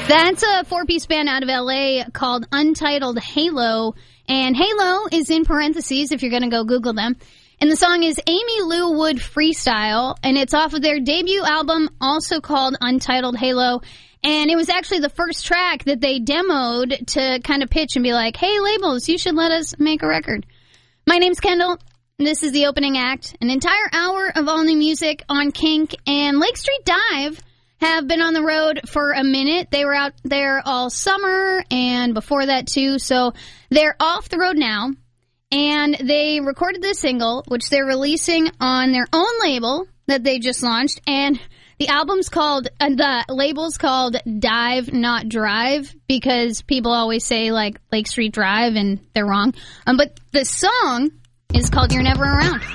That's a four-piece band out of L.A. called Untitled Halo, and Halo is in parentheses if you're going to go Google them. And the song is Amy Lou Wood Freestyle, and it's off of their debut album, also called Untitled Halo. And it was actually the first track that they demoed to kind of pitch and be like, hey, labels, you should let us make a record. My name's Kendall. This is the opening act. An entire hour of all new music on Kink, and Lake Street Dive have been on the road for a minute. They were out there all summer and before that too, so they're off the road now. And they recorded this single, which they're releasing on their own label that they just launched. And the album's called, the label's called Dive Not Drive, because people always say like Lake Street Drive and they're wrong. But the song is called You're Never Around.